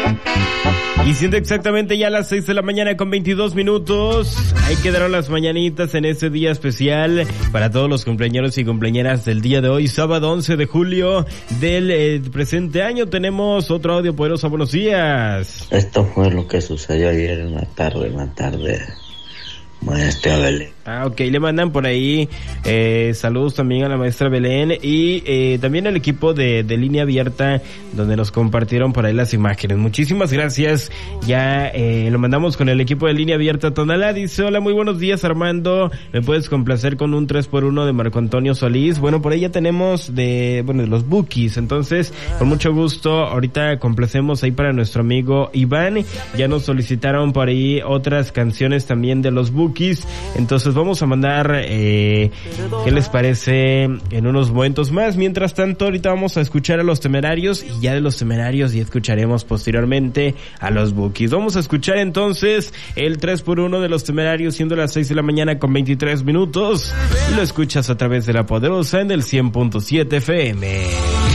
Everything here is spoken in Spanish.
Y siendo exactamente ya las 6 de la mañana con 22 minutos, ahí quedaron las mañanitas en este día especial para todos los cumpleañeros y cumpleañeras del día de hoy, sábado 11 de julio del presente año. Tenemos otro audio poderoso. Buenos días. Esto fue lo que sucedió ayer en la tarde, maestra Belén. Ok, le mandan por ahí saludos también a la maestra Belén y también al equipo de Línea Abierta, donde nos compartieron por ahí las imágenes. Muchísimas gracias. Ya lo mandamos con el equipo de Línea Abierta. Tonalá dice: hola, muy buenos días, Armando. ¿Me puedes complacer con un 3x1 de Marco Antonio Solís? Bueno, por ahí ya tenemos de los Bookies. Entonces, con mucho gusto, ahorita complacemos ahí para nuestro amigo Iván. Ya nos solicitaron por ahí otras canciones también de los Bookies. Entonces, vamos a mandar, ¿qué les parece? En unos momentos más. Mientras tanto, ahorita vamos a escuchar a los Temerarios, y ya de los Temerarios ya escucharemos posteriormente a los Bookies. Vamos a escuchar entonces el 3x1 de los Temerarios, siendo las 6 de la mañana con 23 minutos. Y lo escuchas a través de La Poderosa en el 100.7 FM.